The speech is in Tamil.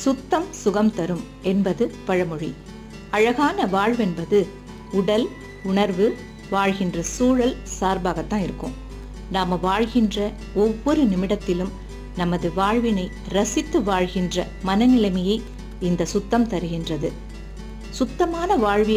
சுத்தம் சுகம் தரும் என்பது பழமொழி. அழகான வாழ்வென்பது உடல், உணர்வு, வாழ்கின்ற சூழல் சார்பாகத்தான் இருக்கும். நாம வாழ்கின்ற ஒவ்வொரு நிமிடத்திலும் நமது வாழ்வினை ரசித்து வாழ்கின்ற மனநிலைமையை இந்த சுத்தம் தருகின்றது. சுத்தமான வாழ்வியல்